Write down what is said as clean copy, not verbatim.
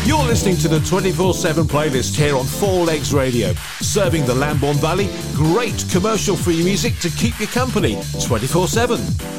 You're listening to the 24/7 playlist here on Four Legs Radio, serving the Lambourn Valley great commercial-free music to keep you company 24/7.